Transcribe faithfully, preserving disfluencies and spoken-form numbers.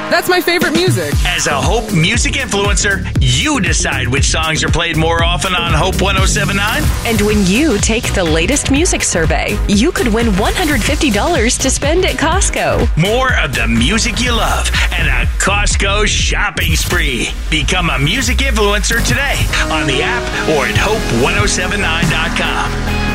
That's my favorite music. As a Hope Music influencer, you decide which songs are played more often on Hope one oh seven point nine. And when you take the latest music survey, you could win one hundred fifty dollars to spend at Costco. More of the music you love and a Costco shopping spree. Become a music influencer today on the app or at hope one oh seven nine dot com.